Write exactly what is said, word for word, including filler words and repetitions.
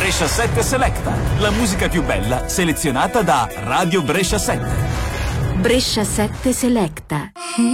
Brescia sette Selecta, la musica più bella selezionata da Radio Brescia sette. Brescia sette Selecta.